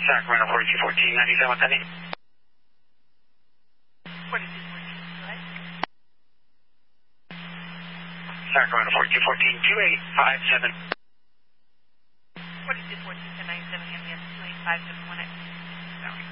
Sacramento 4214, 97, what's that name? 4214, go ahead. Sacramento 4214, 2857. 4214 to 97, give me a 2857.